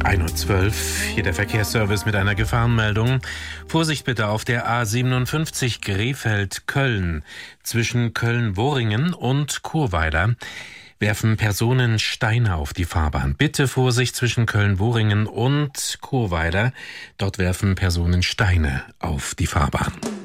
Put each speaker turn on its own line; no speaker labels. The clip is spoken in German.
1:12 Uhr, hier der Verkehrsservice mit einer Gefahrenmeldung. Vorsicht bitte auf der A57 Krefeld-Köln. Zwischen Köln-Worringen und Churweiler werfen Personen Steine auf die Fahrbahn. Bitte Vorsicht zwischen Köln-Worringen und Churweiler. Dort werfen Personen Steine auf die Fahrbahn.